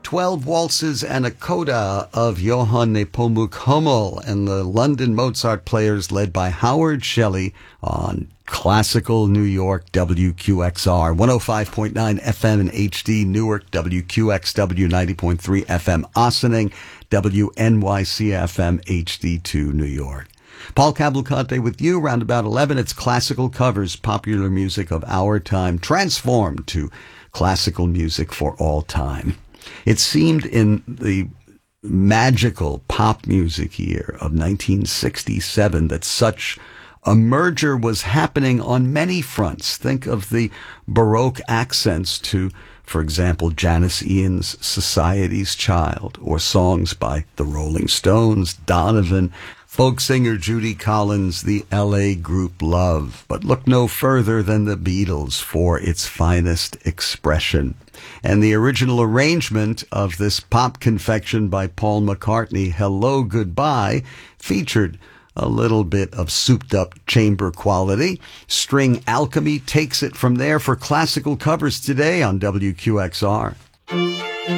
12 Waltzes and a Coda of Johann Nepomuk Hummel and the London Mozart Players led by Howard Shelley on Classical New York WQXR 105.9 FM in HD Newark, WQXW 90.3 FM Ossining, WNYC FM HD2 New York. Paul Cavalcante with you, round about 11. It's Classical Covers, popular music of our time, transformed to classical music for all time. It seemed in the magical pop music year of 1967 that such a merger was happening on many fronts. Think of the Baroque accents to, for example, Janis Ian's Society's Child, or songs by the Rolling Stones, Donovan, folk singer Judy Collins, the L.A. group Love. But look no further than the Beatles for its finest expression. And the original arrangement of this pop confection by Paul McCartney, Hello Goodbye, featured a little bit of souped-up chamber quality. String Alchemy takes it from there for Classical Covers today on WQXR.